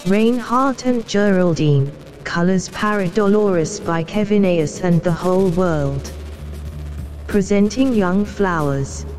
Reinhardt and Geraldine, Colors Paradoloris by Kevin Ayers and the Whole World. Presenting Young Flowers.